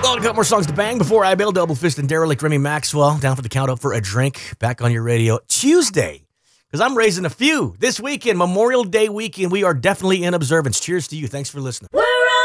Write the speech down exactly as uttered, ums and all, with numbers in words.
Well, a couple more songs to bang before I Bail, Double Fist, and Derelict. Remy Maxwell down for the count up for a drink. Back on your radio Tuesday, because I'm raising a few this weekend, Memorial Day weekend. We are definitely in observance. Cheers to you. Thanks for listening.